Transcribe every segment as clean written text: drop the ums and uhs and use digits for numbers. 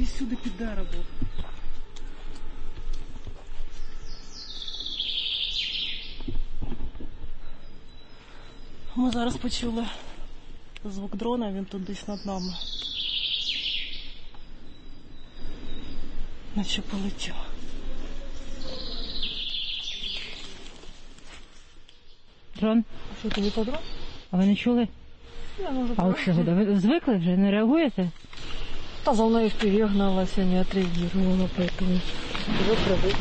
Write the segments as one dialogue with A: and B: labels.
A: всюди під деревом. Ми зараз почули звук дрона, він тут десь над нами. Наче полетів.
B: Дрон?
A: Що, тобі по дрон?
B: А ви не чули?
A: Я можу
B: А от що, ви звикли вже, не реагуєте?
A: Та за мною вперед гналася, не отреагировала, поэтому уже привык.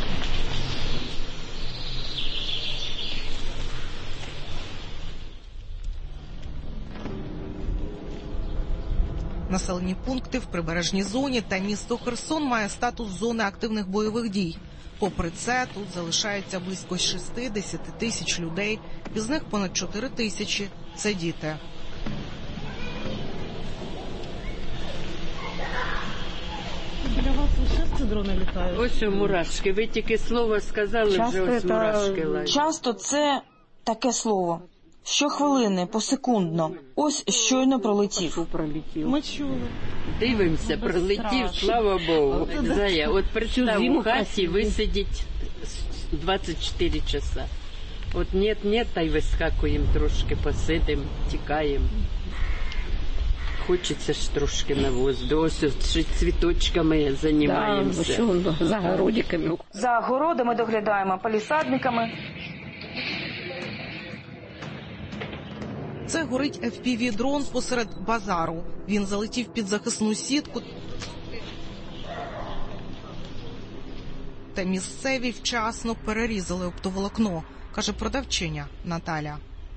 C: Населені пункти в прибережній зоні та місто Херсон має статус зони активних бойових дій. Попри це, тут залишається близько 60 тисяч людей, із них понад 4 тисячі – це діти.
A: Біля вас часто дрони літають?
D: Ось мурашки. Ви тільки слово сказали, вже ось мурашки лають.
E: Часто це таке слово. Щохвилини, посекундно. Ось щойно пролетів.
A: Ми чули.
D: Дивимося, пролетів, слава Богу. Зая, от представ, у хаті висидіть 24 часа. От нет, та й вискакуємо трошки, посидимо, тікаємо. Хочеться ж трошки на воздух. Ось цвіточками займаємося.
F: За городиками.
E: За городами доглядаємо, палісадниками.
C: Це горить FPV-дрон посеред базару. Він залетів під захисну сітку. Та місцеві вчасно перерізали оптоволокно, каже продавчиня Наталя.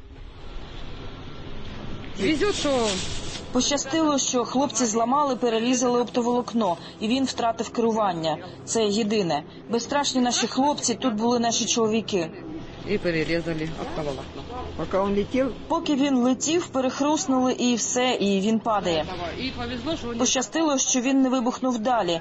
A: Везет, що...
E: Пощастило, що хлопці зламали, перерізали оптоволокно, і він втратив керування. Це єдине. Безстрашні наші хлопці, тут були наші чоловіки.
F: І перерізали оптоволокно. Поки він летів...
E: Поки він летів, перехруснули і все, і він падає. Пощастило, що він не вибухнув далі.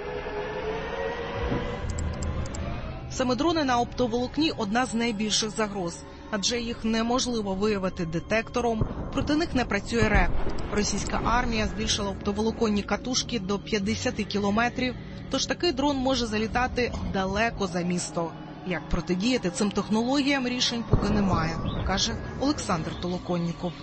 C: Саме дрони на оптоволокні – одна з найбільших загроз. Адже їх неможливо виявити детектором, проти них не працює РЕП. Російська армія збільшила оптоволоконні катушки до 50 кілометрів, тож такий дрон може залітати далеко за місто. Як протидіяти цим технологіям, рішень поки немає, каже Олександр Толоконніков.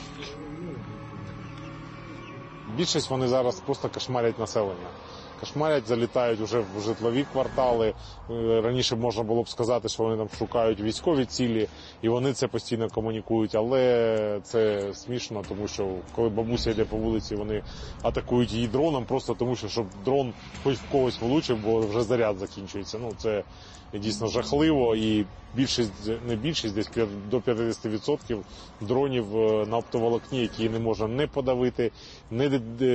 G: Більшість вони зараз просто кошмарять населення. Кошмарять, залітають вже в житлові квартали. Раніше можна було б сказати, що вони там шукають військові цілі, і вони це постійно комунікують. Але це смішно, тому що коли бабуся йде по вулиці, вони атакують її дроном, просто тому що, щоб дрон хоч в когось влучив, бо вже заряд закінчується. Ну, це дійсно жахливо, і більшість, десь до 50% дронів на оптоволокні, які не можна не подавити, не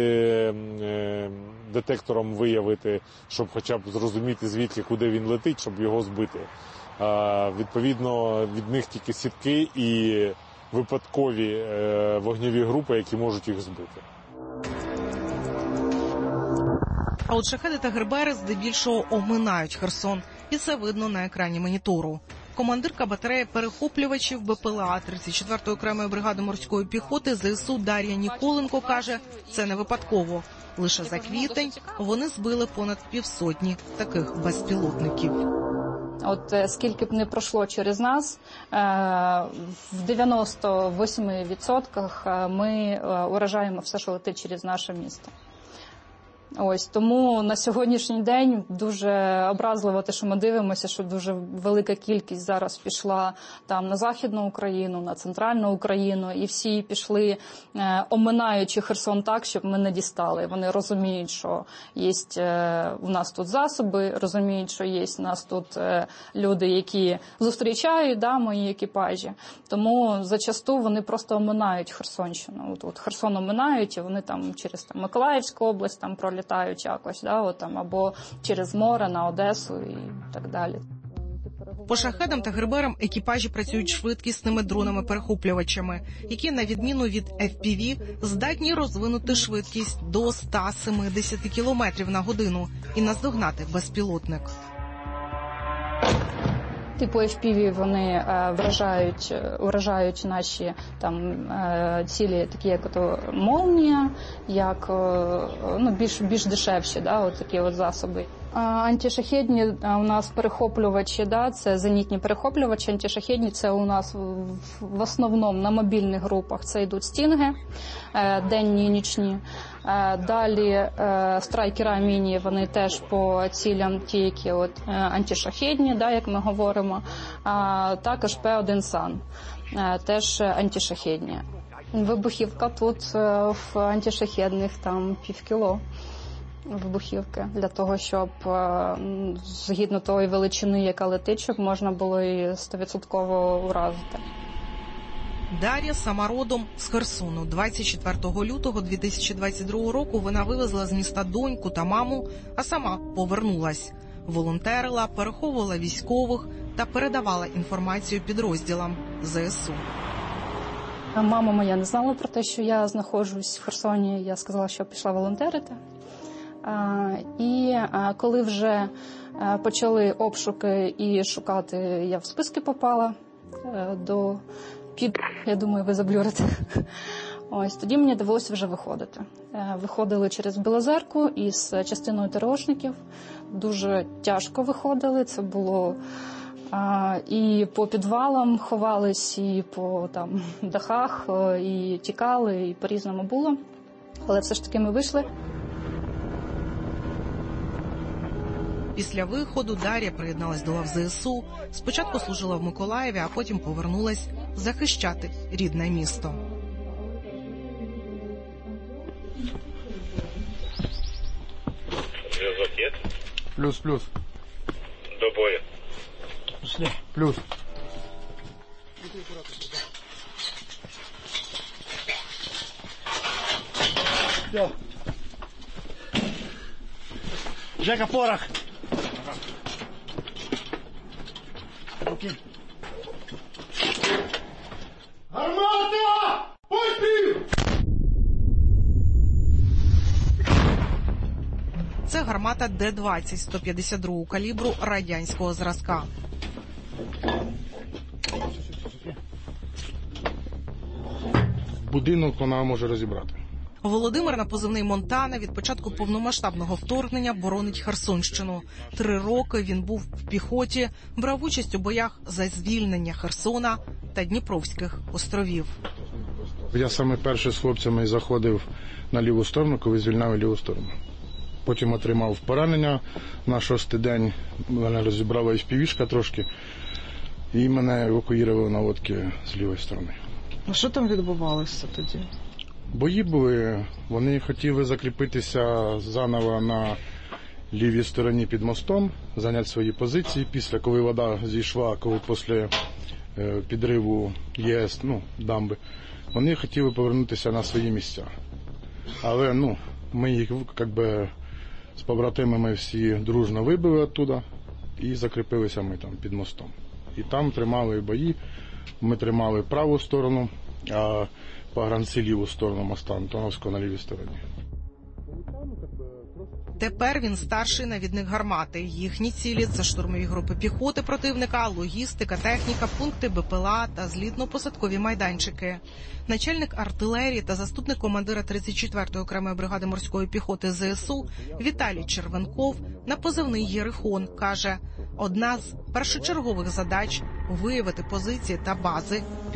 G: детектором виявити, щоб хоча б зрозуміти, звідки, куди він летить, щоб його збити. Відповідно, від них тільки сітки і випадкові вогневі групи, які можуть їх збити.
C: А от шахеди та гербери здебільшого оминають Херсон. І це видно на екрані монітору. Командирка батареї перехоплювачів БПЛА 34-ї окремої бригади морської піхоти ЗСУ Дар'я Ніколенко каже, це не випадково. Лише за квітень вони збили понад 50 таких безпілотників.
H: От скільки б не пройшло через нас, в 98% ми уражаємо все, що летить через наше місто. Ось, тому на сьогоднішній день дуже образливо те, що ми дивимося, що дуже велика кількість зараз пішла там на Західну Україну, на Центральну Україну, і всі пішли, оминаючи Херсон так, щоб ми не дістали. Вони розуміють, що є у нас тут засоби, розуміють, що є у нас тут люди, які зустрічають мої екіпажі. Тому зачасту вони просто оминають Херсонщину. От Херсон оминають, і вони там через Миколаївську область там пролітають якось, або через море на Одесу і так далі.
C: По шахедам та герберам екіпажі працюють швидкісними дронами-перехоплювачами, які, на відміну від FPV, здатні розвинути швидкість до 170 км на годину і наздогнати безпілотник.
H: Типу FPV вони вражають наші там цілі, такі як ото молнія, як більш дешевші, от такі от засоби. Антишахедні у нас перехоплювачі, це зенітні перехоплювачі. Антишахедні це у нас в основному на мобільних групах. Це йдуть стінги, денні і нічні. Далі страйкера міні, вони теж по цілям ті, які антишахедні, як ми говоримо. Також П1 САН, теж антишахедні. Вибухівка тут в антишахедних там півкіло. Вибухівки, для того, щоб згідно тої величини, яка летить, щоб можна було і 100% уразити.
C: Дар'я сама родом з Херсону. 24 лютого 2022 року вона вивезла з міста доньку та маму, а сама повернулась. Волонтерила, переховувала військових та передавала інформацію підрозділам ЗСУ.
H: Мама моя не знала про те, що я знаходжусь в Херсоні. Я сказала, що пішла волонтерити. І коли вже почали обшуки і шукати, я в списки попала я думаю, ви заблюрите. Тоді мені довелося вже виходити. Виходили через Білозерку із частиною ТРОшників. Дуже тяжко виходили. Це було і по підвалам ховались, і по дахах, і тікали, і по-різному було. Але все ж таки ми вийшли.
C: Після виходу Дар'я приєдналась до лав ЗСУ. Спочатку служила в Миколаєві, а потім повернулась захищати рідне місто.
I: Зв'язок є?
J: Плюс.
I: До бою.
J: Пішли. Плюс. Все. Жека, порох. Руки. Гармата! Постріл!
C: Це гармата Д-20 152 калібру радянського зразка.
J: Будинок вона може розібрати.
C: Володимир на позивний Монтана від початку повномасштабного вторгнення боронить Херсонщину. 3 роки він був в піхоті, брав участь у боях за звільнення Херсона та Дніпровських островів.
J: Я саме перший з хлопцями заходив на ліву сторону, коли звільняли ліву сторону. Потім отримав поранення на 6-й день, мене розібрала FPV-шка трошки, і мене евакуювали на лодці з лівої сторони.
F: А що там відбувалося тоді?
J: Бої були, вони хотіли закріпитися заново на лівій стороні під мостом, зайняти свої позиції. Після, коли вода зійшла, коли після підриву ЄС, дамби, вони хотіли повернутися на свої місця. Але, ми їх, з побратимами всі дружно вибили оттуда і закріпилися ми там під мостом. І там тримали бої, ми тримали праву сторону, а погранці ліву сторону моста Антоновського на лівій стороні.
C: Тепер він старший навідник гармати. Їхні цілі – це штурмові групи піхоти противника, логістика, техніка, пункти БПЛА та злітно-посадкові майданчики. Начальник артилерії та заступник командира 34-ї окремої бригади морської піхоти ЗСУ Віталій Червенков на позивний Єрихон каже, одна з першочергових задач – виявити позиції та бази